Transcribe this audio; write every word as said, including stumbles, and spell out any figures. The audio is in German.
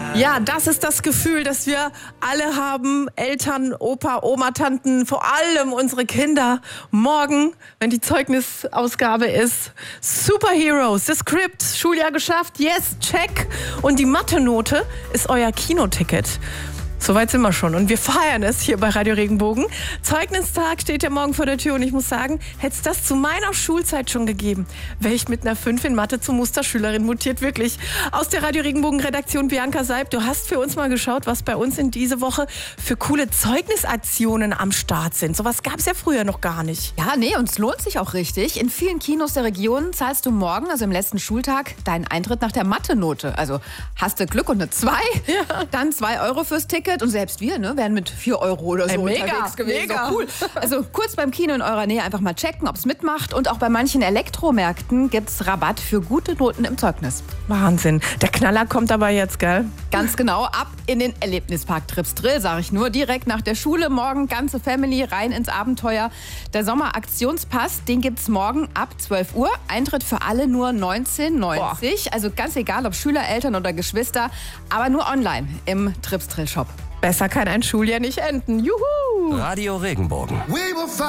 Ja, das ist das Gefühl, das wir alle haben. Eltern, Opa, Oma, Tanten, vor allem unsere Kinder. Morgen, wenn die Zeugnisausgabe ist. Superheroes, das Skript, Schuljahr geschafft, yes, check. Und die Mathe-Note ist euer Kinoticket. Soweit sind wir schon und wir feiern es hier bei Radio Regenbogen. Zeugnistag steht ja morgen vor der Tür und ich muss sagen, hätte es das zu meiner Schulzeit schon gegeben, wäre ich mit einer fünf in Mathe zur Musterschülerin mutiert, wirklich. Aus der Radio Regenbogen Redaktion Bianca Seib, du hast für uns mal geschaut, was bei uns in diese Woche für coole Zeugnisaktionen am Start sind. Sowas gab es ja früher noch gar nicht. Ja, nee, und es lohnt sich auch richtig. In vielen Kinos der Region zahlst du morgen, also im letzten Schultag, deinen Eintritt nach der Mathe-Note. Also hast du Glück und eine zwei, Ja. dann zwei Euro fürs Ticket. Und selbst wir, ne, wären mit vier Euro oder so Ey, mega, unterwegs gewesen. mega. So cool. Also kurz beim Kino in eurer Nähe einfach mal checken, ob es mitmacht. Und auch bei manchen Elektromärkten gibt's Rabatt für gute Noten im Zeugnis. Wahnsinn. Der Knaller kommt aber jetzt, gell? Ganz genau, ab in den Erlebnispark Tripsdrill, sage ich nur. Direkt nach der Schule, morgen ganze Family rein ins Abenteuer. Der Sommeraktionspass, den gibt's morgen ab zwölf Uhr. Eintritt für alle nur neunzehn neunzig. Also ganz egal, ob Schüler, Eltern oder Geschwister. Aber nur online im Tripsdrill-Shop. Besser kann ein Schuljahr nicht enden. Juhu! Radio Regenbogen. We will fight.